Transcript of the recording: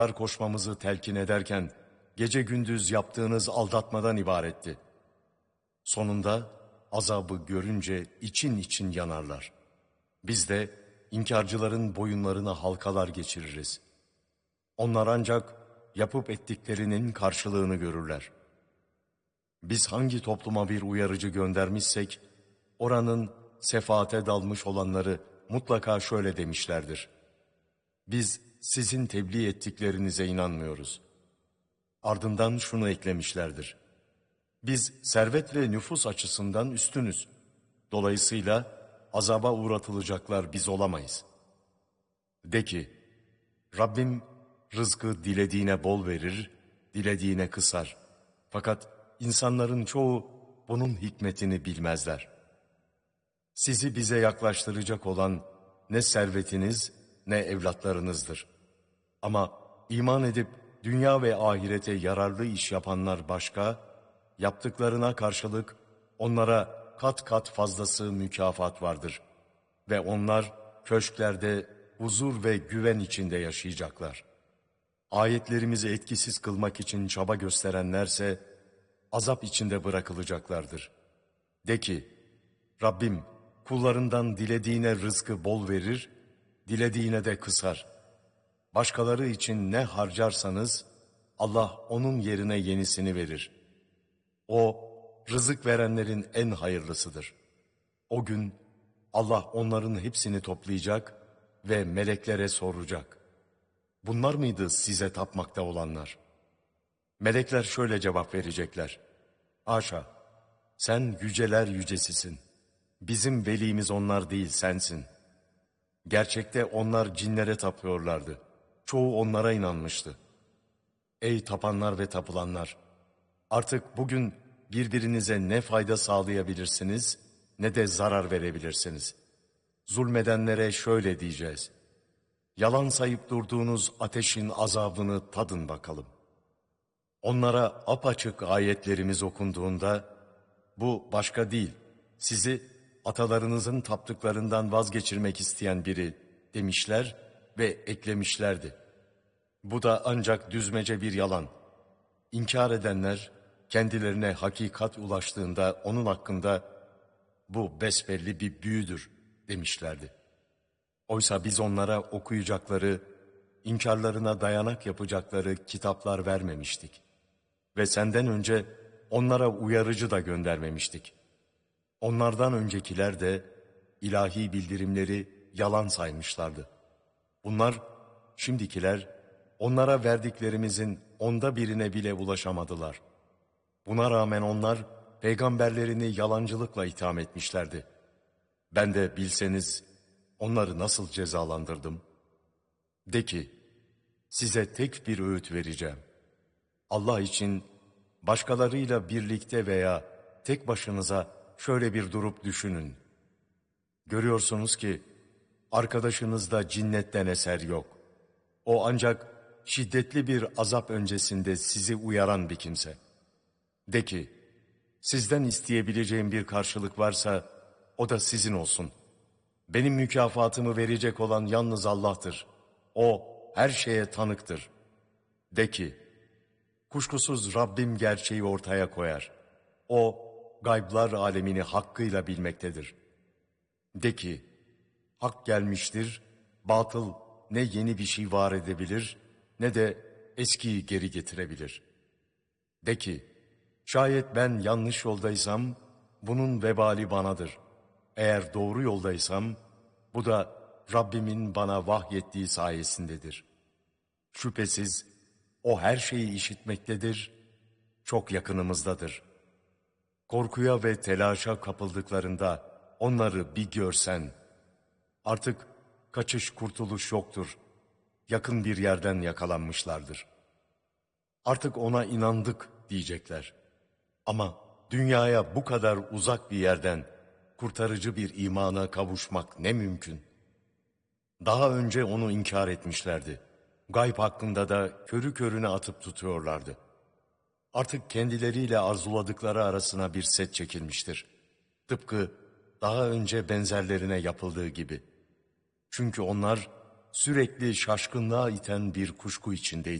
koşmamızı telkin ederken gece gündüz yaptığınız aldatmadan ibaretti. Sonunda azabı görünce için için yanarlar. Biz de inkarcıların boyunlarına halkalar geçiririz. Onlar ancak yapıp ettiklerinin karşılığını görürler. Biz hangi topluma bir uyarıcı göndermişsek, oranın sefaate dalmış olanları mutlaka şöyle demişlerdir: biz sizin tebliğ ettiklerinize inanmıyoruz. Ardından şunu eklemişlerdir: biz servet ve nüfus açısından üstünüz. Dolayısıyla azaba uğratılacaklar biz olamayız. De ki, Rabbim rızkı dilediğine bol verir, dilediğine kısar. Fakat insanların çoğu bunun hikmetini bilmezler. Sizi bize yaklaştıracak olan ne servetiniz ne evlatlarınızdır. Ama iman edip dünya ve ahirete yararlı iş yapanlar başka, yaptıklarına karşılık onlara kat kat fazlası mükafat vardır. Ve onlar köşklerde huzur ve güven içinde yaşayacaklar. Ayetlerimizi etkisiz kılmak için çaba gösterenlerse azap içinde bırakılacaklardır. De ki, Rabbim kullarından dilediğine rızkı bol verir, dilediğine de kısar. Başkaları için ne harcarsanız Allah onun yerine yenisini verir. O rızık verenlerin en hayırlısıdır. O gün Allah onların hepsini toplayacak ve meleklere soracak: bunlar mıydı size tapmakta olanlar? Melekler şöyle cevap verecekler: haşa, sen yüceler yücesisin. Bizim velimiz onlar değil, sensin. Gerçekte onlar cinlere tapıyorlardı. Çoğu onlara inanmıştı. Ey tapanlar ve tapılanlar! Artık bugün birbirinize ne fayda sağlayabilirsiniz ne de zarar verebilirsiniz. Zulmedenlere şöyle diyeceğiz: yalan sayıp durduğunuz ateşin azabını tadın bakalım. Onlara apaçık ayetlerimiz okunduğunda, bu başka değil, sizi atalarınızın taptıklarından vazgeçirmek isteyen biri demişler ve eklemişlerdi: bu da ancak düzmece bir yalan. İnkar edenler kendilerine hakikat ulaştığında onun hakkında bu besbelli bir büyüdür demişlerdi. Oysa biz onlara okuyacakları, inkarlarına dayanak yapacakları kitaplar vermemiştik. Ve senden önce onlara uyarıcı da göndermemiştik. Onlardan öncekiler de ilahi bildirimleri yalan saymışlardı. Bunlar, şimdikiler, onlara verdiklerimizin 1/10'ine bile ulaşamadılar. Buna rağmen onlar peygamberlerini yalancılıkla itham etmişlerdi. Ben de bilseniz onları nasıl cezalandırdım? De ki, size tek bir öğüt vereceğim. Allah için başkalarıyla birlikte veya tek başınıza şöyle bir durup düşünün. Görüyorsunuz ki arkadaşınızda cinnetten eser yok. O ancak şiddetli bir azap öncesinde sizi uyaran bir kimse. De ki, sizden isteyebileceğim bir karşılık varsa o da sizin olsun. Benim mükafatımı verecek olan yalnız Allah'tır. O her şeye tanıktır. De ki, kuşkusuz Rabbim gerçeği ortaya koyar. O gayblar alemini hakkıyla bilmektedir. De ki, hak gelmiştir, batıl ne yeni bir şey var edebilir ne de eskiyi geri getirebilir. De ki, şayet ben yanlış yoldaysam bunun vebali banadır. Eğer doğru yoldaysam bu da Rabbimin bana vahyettiği sayesindedir. Şüphesiz o her şeyi işitmektedir, çok yakınımızdadır. Korkuya ve telaşa kapıldıklarında onları bir görsen, artık kaçış kurtuluş yoktur, yakın bir yerden yakalanmışlardır. Artık ona inandık diyecekler. Ama dünyaya bu kadar uzak bir yerden kurtarıcı bir imana kavuşmak ne mümkün? Daha önce onu inkar etmişlerdi. Gayb hakkında da körü körüne atıp tutuyorlardı. Artık kendileriyle arzuladıkları arasına bir set çekilmiştir. Tıpkı daha önce benzerlerine yapıldığı gibi. Çünkü onlar sürekli şaşkınlığa iten bir kuşku içindeydi.